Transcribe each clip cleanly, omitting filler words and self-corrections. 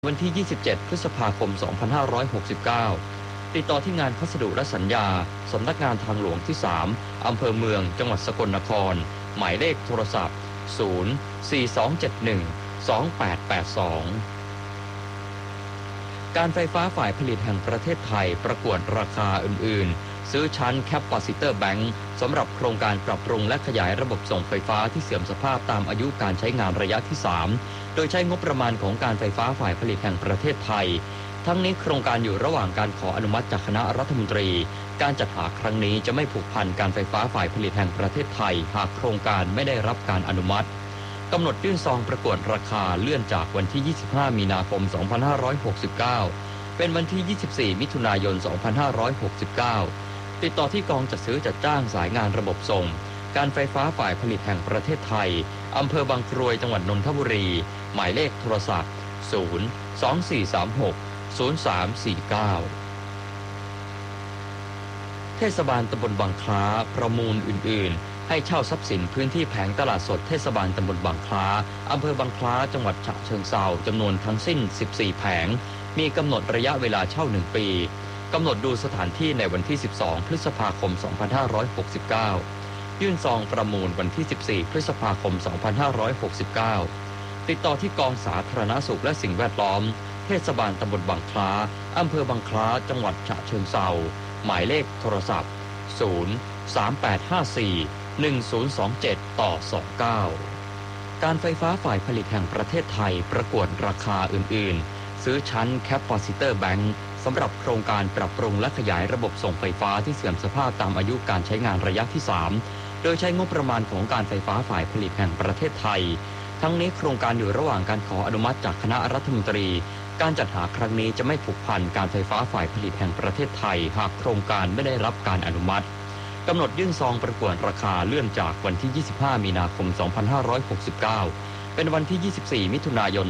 วันที่ 27 พฤษภาคม 2569 ติดต่อที่งานพัสดุและสัญญาสำนักงานทางหลวงที่ 3 อำเภอเมือง จังหวัดสกลนคร หมายเลขโทรศัพท์ 042712882 การไฟฟ้าฝ่ายผลิตแห่งประเทศไทยประกวดราคาอื่นๆ ซื้อชั้นแคปซิเตอร์แบงค์สำหรับโครงการปรับปรุงและขยายระบบส่งไฟฟ้าที่เสื่อมสภาพตามอายุการใช้งานระยะที่ 3 โดยใช้งบประมาณของการไฟฟ้าฝ่ายผลิตแห่งประเทศไทยทั้งนี้โครงการอยู่ระหว่างการขออนุมัติจากคณะรัฐมนตรีการจัดหาครั้งนี้จะไม่ผูกพันการไฟฟ้าฝ่ายผลิตแห่งประเทศไทยหากโครงการไม่ได้รับการอนุมัติกำหนดยื่นซองประกวดราคาเลื่อนจากวันที่ 25 มีนาคม 2569 เป็นวันที่ 24 มิถุนายน 2569 ติดต่อที่กองจัดซื้อจัดจ้างสายงานระบบส่งการไฟฟ้าฝ่ายผลิตแห่งประเทศไทยอำเภอบางกรวยจังหวัดนนทบุรีหมายเลขโทรศัพท์ 024360349 เทศบาลตำบลบางคล้าประมูลอื่นๆให้เช่าทรัพย์สินพื้นที่แผงตลาดสดเทศบาลตำบลบางคล้าอำเภอบางคล้าจังหวัดฉะเชิงเทราจำนวนทั้งสิ้น 14 แผงมีกำหนดระยะเวลาเช่า 1 ปีกำหนดดูสถานที่ในวันที่ 12 พฤษภาคม 2569 ยื่นซองประมูลวันที่ 14 พฤษภาคม 2569 ติดต่อที่กองสาธารณสุขและสิ่งแวดล้อมเทศบาลตำบลบางคล้าอำเภอบางคล้าจังหวัดฉะเชิงเทราหมายเลขโทรศัพท์ 038541027-29 การไฟฟ้าฝ่ายผลิตแห่งประเทศไทยประกวดราคาอื่นๆซื้อชั้นแคปซิเตอร์แบงค์สำหรับโครงการปรับปรุงและขยายระบบส่งไฟฟ้าที่เสื่อมสภาพตามอายุการใช้งานระยะที่ 3 โดยใช้งบประมาณของการไฟฟ้าฝ่ายผลิตแห่งประเทศไทยทั้งนี้โครงการอยู่ระหว่างการขออนุมัติจากคณะรัฐมนตรีการจัดหาครั้งนี้จะไม่ผูกพันการไฟฟ้าฝ่ายผลิตแห่งประเทศไทยหากโครงการไม่ได้รับการอนุมัติกำหนดยื่นซองประกวดราคาเลื่อนจากวันที่ 25 มีนาคม 2569 เป็นวันที่ 24 มิถุนายน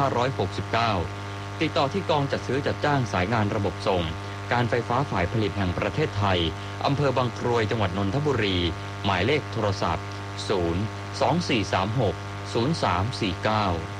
2569 ติดต่อที่กองจัดซื้อจัดจ้างสายงานระบบส่งการไฟฟ้าฝ่ายผลิตแห่งประเทศไทยอำเภอบางกรวยจังหวัดนนทบุรีหมายเลขโทรศัพท์ 024360349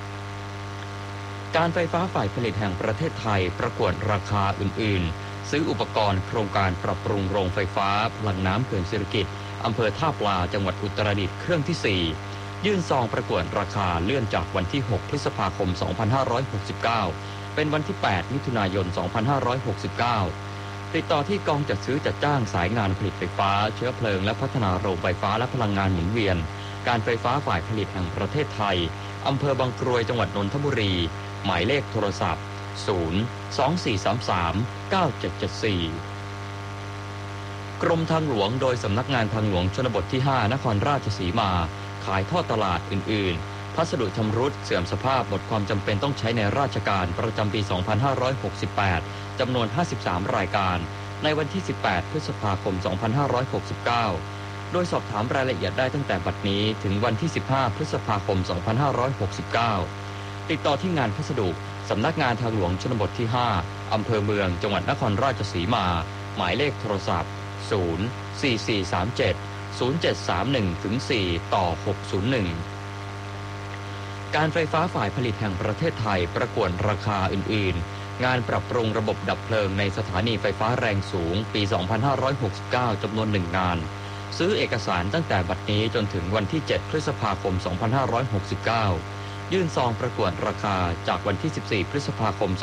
การไฟฟ้าฝ่ายผลิตแห่งประเทศไทยประกวดราคาอื่นๆซื้ออุปกรณ์โครงการปรับปรุงโรงไฟฟ้าพลังน้ำเขื่อนศิริกิติ์อำเภอท่าปลาจังหวัดอุตรดิตถ์เครื่องที่ 4 ยื่นซองประกวดราคาเลื่อนจากวันที่ 6 พฤษภาคม 2569 เป็นวันที่ 8 มิถุนายน 2569 ติดต่อที่กองจัดซื้อจัดจ้างสายงานผลิตไฟฟ้าเชื้อเพลิงและพัฒนาโรงไฟฟ้าและพลังงานหมุนเวียนการไฟฟ้าฝ่ายผลิตแห่งประเทศไทยอำเภอบางกรวยจังหวัดนนทบุรีหมายเลขโทรศัพท์ 024339774 กรมทางหลวงโดยสำนักงานทางหลวงชนบทที่ 5 นครราชสีมาขายทอดตลาดอื่นๆพัสดุชำรุดเสื่อมสภาพหมดความจำเป็นต้องใช้ในราชการประจำปี 2568 จำนวน 53 รายการในวันที่ 18 พฤษภาคม 2569 โดยสอบถามรายละเอียดได้ตั้งแต่บัดนี้ถึงวันที่ 15 พฤษภาคม 2569 ติดต่อที่งานพัสดุสำนักงานทางหลวงชนบทที่ 5 อำเภอเมืองจังหวัดนครราชสีมาหมายเลขโทรศัพท์ 044370731-4/601 การไฟฟ้าฝ่ายผลิตแห่งประเทศไทยประกวดราคาอื่นๆงานปรับปรุงระบบดับเพลิงในสถานีไฟฟ้าแรงสูงปี 2569 จำนวน 1 งานซื้อเอกสารตั้งแต่บัดนี้จนถึงวันที่ 7 พฤษภาคม 2569 ยื่นซองประกวดราคาจากวันที่ 14 พฤษภาคม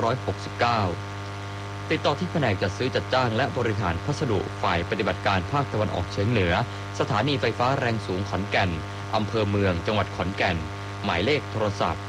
2569 ติดต่อที่แผนกจัดซื้อจัดจ้างและบริหารพัสดุฝ่ายปฏิบัติการภาคตะวันออกเฉียงเหนือสถานีไฟฟ้าแรงสูงขอนแก่นอำเภอเมืองจังหวัดขอนแก่นหมายเลขโทรศัพท์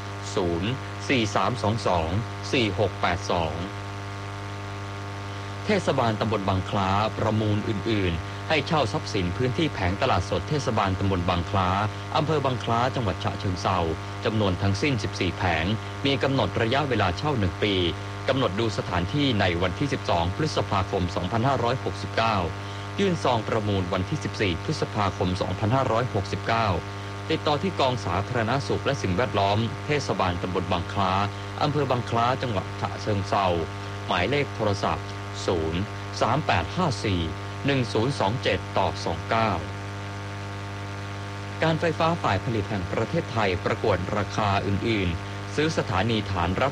043224682 เทศบาลตำบลบางคล้าประมูลอื่นๆให้เช่าทรัพย์สินพื้นที่แผงตลาดสดเทศบาลตำบลบางคล้าอำเภอบางคล้าจังหวัดฉะเชิงเทราจำนวนทั้งสิ้น 14 แผงมีกำหนดระยะเวลาเช่า 1 ปีกำหนดดูสถานที่ในวันที่ 12 พฤษภาคม 2569 ยื่นซองประมูลวันที่ 14 พฤษภาคม 2569 ติดต่อที่กองสาธารณสุขและสิ่งแวดล้อมเทศบาลตำบลบางคล้าอำเภอบางคล้าจังหวัดฉะเชิงเทราหมายเลขโทรศัพท์ 038541027-29 การไฟฟ้าฝ่ายผลิตแห่งประเทศไทยประกวดราคาอื่นๆซื้อสถานีฐานรับ